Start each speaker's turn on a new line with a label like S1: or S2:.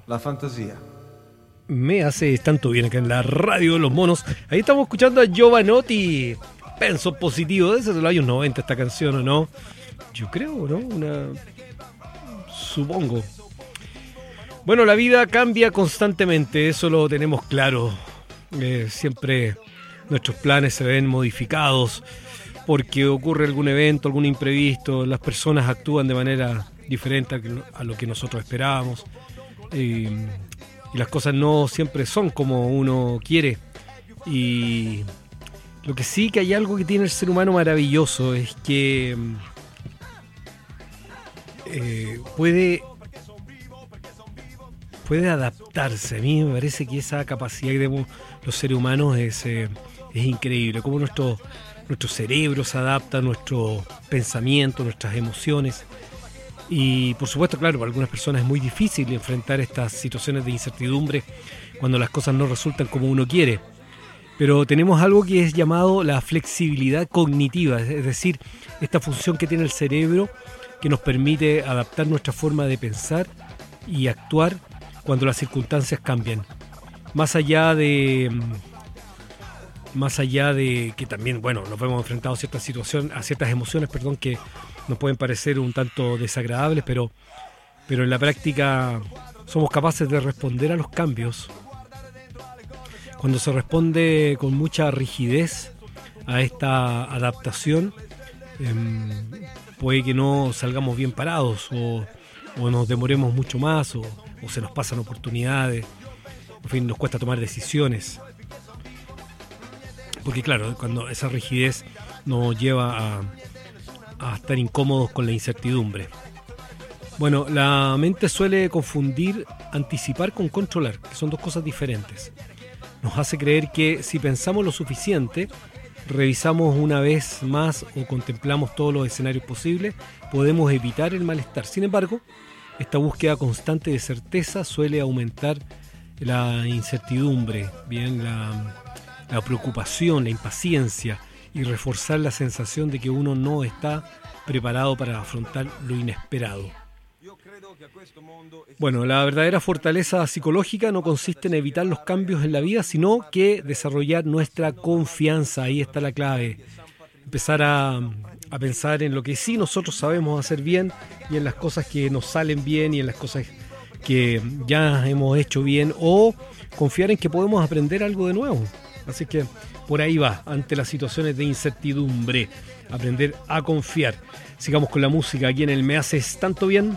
S1: la fantasía.
S2: Me hace tanto bien acá en la radio de los monos. Ahí estamos escuchando a Giovanotti. Penso positivo, de esos de los años 90 esta canción, ¿o no? Yo creo, ¿no? Supongo. Bueno, la vida cambia constantemente, eso lo tenemos claro. Siempre nuestros planes se ven modificados porque ocurre algún evento, algún imprevisto. Las personas actúan de manera diferente a lo que nosotros esperábamos. Y las cosas no siempre son como uno quiere. Y lo que sí que hay algo que tiene el ser humano maravilloso es que puede adaptarse. A mí me parece que esa capacidad que tenemos los seres humanos es increíble. Cómo nuestro cerebro se adapta, nuestro pensamiento, nuestras emociones. Y por supuesto, claro, para algunas personas es muy difícil enfrentar estas situaciones de incertidumbre cuando las cosas no resultan como uno quiere. Pero tenemos algo que es llamado la flexibilidad cognitiva, es decir, esta función que tiene el cerebro que nos permite adaptar nuestra forma de pensar y actuar cuando las circunstancias cambian. Más allá de que también, bueno, nos hemos enfrentado a ciertas emociones, que nos pueden parecer un tanto desagradables, pero en la práctica somos capaces de responder a los cambios. Cuando se responde con mucha rigidez a esta adaptación, puede que no salgamos bien parados o nos demoremos mucho más o se nos pasan oportunidades, en fin, nos cuesta tomar decisiones. Porque claro, cuando esa rigidez nos lleva a estar incómodos con la incertidumbre. Bueno, la mente suele confundir anticipar con controlar, que son dos cosas diferentes. Nos hace creer que si pensamos lo suficiente, revisamos una vez más o contemplamos todos los escenarios posibles, podemos evitar el malestar. Sin embargo, esta búsqueda constante de certeza suele aumentar la incertidumbre, bien, la preocupación, la impaciencia y reforzar la sensación de que uno no está preparado para afrontar lo inesperado. Bueno, la verdadera fortaleza psicológica no consiste en evitar los cambios en la vida, sino que desarrollar nuestra confianza. Ahí está la clave. Empezar a pensar en lo que sí nosotros sabemos hacer bien y en las cosas que nos salen bien y en las cosas que ya hemos hecho bien, o confiar en que podemos aprender algo de nuevo. Así que por ahí va, ante las situaciones de incertidumbre, aprender a confiar. Sigamos con la música aquí en el Me Haces Tanto Bien.